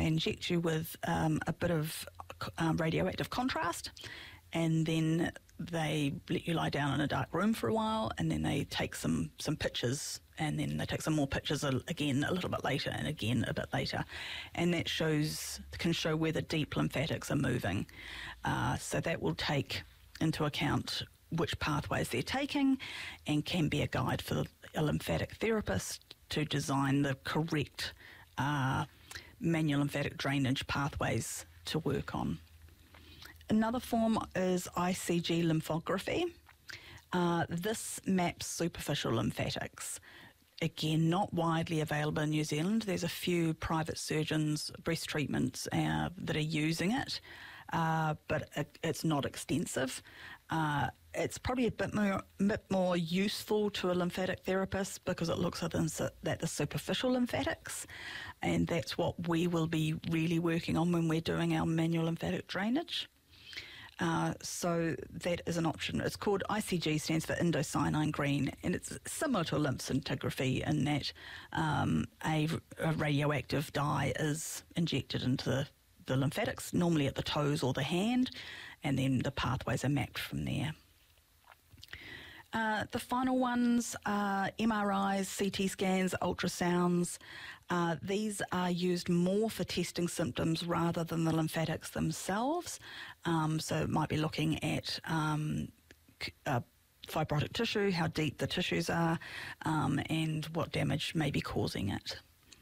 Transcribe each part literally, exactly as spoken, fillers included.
they inject you with um, a bit of um, radioactive contrast, and then they let you lie down in a dark room for a while, and then they take some, some pictures, and then they take some more pictures again a little bit later, and again a bit later, and that shows can show where the deep lymphatics are moving. Uh, so that will take into account which pathways they're taking, and can be a guide for a lymphatic therapist to design the correct uh, manual lymphatic drainage pathways to work on. Another form is I C G lymphography. Uh, this maps superficial lymphatics. Again, not widely available in New Zealand. There's a few private surgeons, breast treatments, uh, that are using it, uh, but it, it's not extensive. Uh, it's probably a bit more, bit more useful to a lymphatic therapist because it looks at the, at the superficial lymphatics, and that's what we will be really working on when we're doing our manual lymphatic drainage. Uh, so that is an option. It's called I C G, stands for indocyanine green, and it's similar to a lymph scintigraphy in that um, a, a radioactive dye is injected into the, the lymphatics, normally at the toes or the hand, and then the pathways are mapped from there. Uh, the final ones are M R Is, C T scans, ultrasounds. Uh, these are used more for testing symptoms rather than the lymphatics themselves. Um, so it might be looking at um, uh, fibrotic tissue, how deep the tissues are, um, and what damage may be causing it.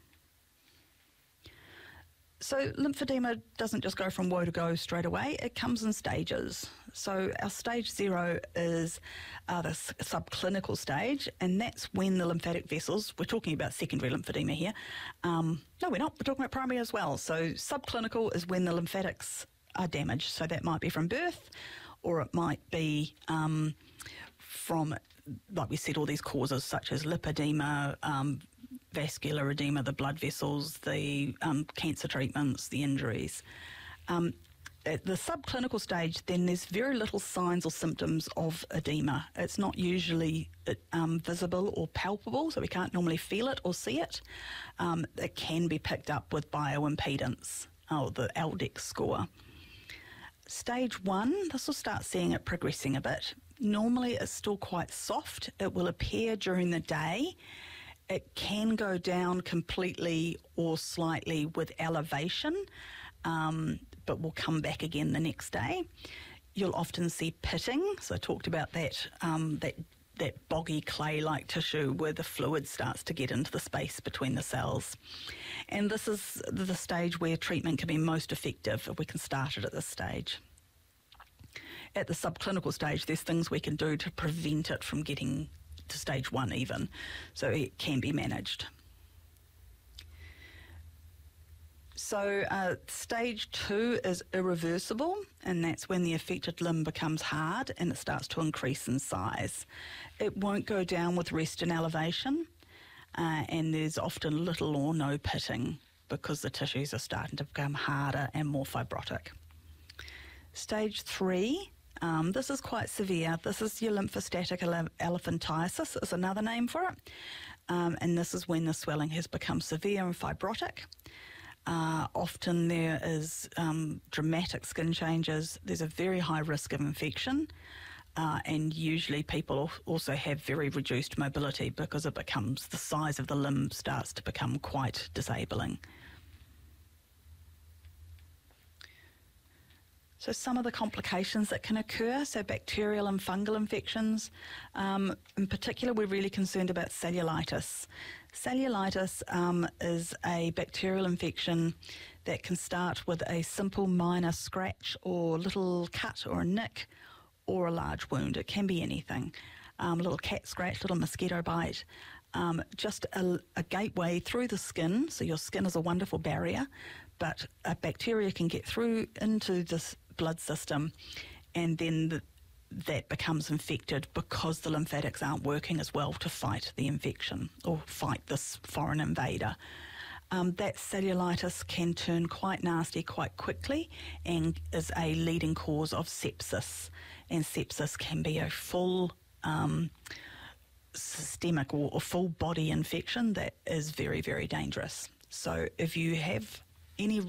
So lymphedema doesn't just go from woe to go straight away, it comes in stages. So our stage zero is uh, the subclinical stage, and that's when the lymphatic vessels, we're talking about secondary lymphedema here, um, no we're not, we're talking about primary as well. So subclinical is when the lymphatics are damaged, so that might be from birth, or it might be um, from, like we said, all these causes such as lipedema, um, vascular edema, the blood vessels, the um, cancer treatments, the injuries. Um, at the subclinical stage, then there's very little signs or symptoms of edema. It's not usually um, visible or palpable, so we can't normally feel it or see it. Um, it can be picked up with bioimpedance, or the L D E X score. Stage one, this will start seeing it progressing a bit. Normally it's still quite soft. It will appear during the day. It can go down completely or slightly with elevation, um, but will come back again the next day. You'll often see pitting, so I talked about that, um, that, that boggy clay-like tissue where the fluid starts to get into the space between the cells. And this is the stage where treatment can be most effective if we can start it at this stage. At the subclinical stage, there's things we can do to prevent it from getting to stage one even, so it can be managed. So uh, stage two is irreversible, and that's when the affected limb becomes hard and it starts to increase in size. It won't go down with rest and elevation, uh, and there's often little or no pitting because the tissues are starting to become harder and more fibrotic. Stage three, Um, this is quite severe. This is your lymphostatic elephantiasis, is another name for it. Um, and this is when the swelling has become severe and fibrotic. Uh, often there is um, dramatic skin changes. There's a very high risk of infection. Uh, and usually people also have very reduced mobility because it becomes, the size of the limb starts to become quite disabling. So some of the complications that can occur, so bacterial and fungal infections. Um, in particular, we're really concerned about cellulitis. Cellulitis um, is a bacterial infection that can start with a simple minor scratch or little cut or a nick or a large wound. It can be anything. Um, a little cat scratch, little mosquito bite. Um, just a, a gateway through the skin, so your skin is a wonderful barrier, but a bacteria can get through into this blood system, and then the, that becomes infected because the lymphatics aren't working as well to fight the infection or fight this foreign invader. Um, that cellulitis can turn quite nasty quite quickly and is a leading cause of sepsis, and sepsis can be a full um, systemic or, or full body infection that is very, very dangerous. So if you have any